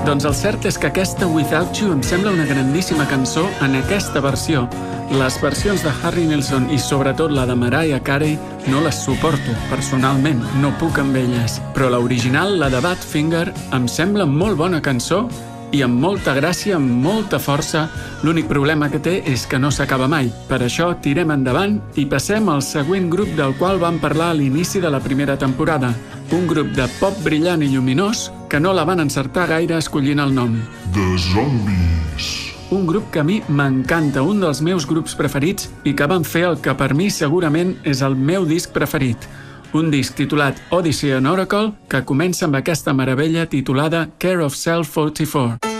Doncs el cert és que aquesta Without You em sembla una grandíssima cançó en aquesta versió. Les versions de Harry Nilsson i sobretot la de Mariah Carey no les suporto, personalment, no puc amb elles. Però l'original, la de Badfinger, em sembla molt bona cançó i amb molta gràcia, amb molta força. L'únic problema que té és que no s'acaba mai. Per això tirem endavant i passem al següent grup del qual vam parlar a l'inici de la primera temporada. Un grup de pop brillant i lluminós que no la van encertar gaire escollint el nom. The Zombies. Un grup que a mi m'encanta, un dels meus grups preferits i que van fer el que per mi segurament és el meu disc preferit. Un disc titulat Odyssey and Oracle que comença amb aquesta meravella titulada Care of Self 44.